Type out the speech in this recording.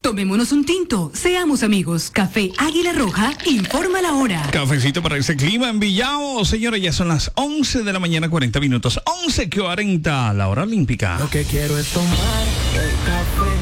Tomémonos un tinto, seamos amigos. Café Águila Roja, informa la hora. Cafecito para ese clima en Villao. Señores, ya son las 11 de la mañana, 40 minutos. 11:40, la hora olímpica. Lo que quiero es tomar el café.